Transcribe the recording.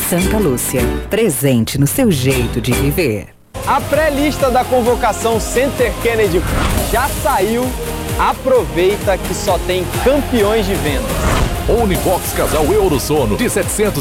Santa Lúcia, presente no seu jeito de viver. A pré-lista da convocação Center Kennedy já saiu. Aproveita que só tem campeões de vendas. Unibox Casal Eurosono de 700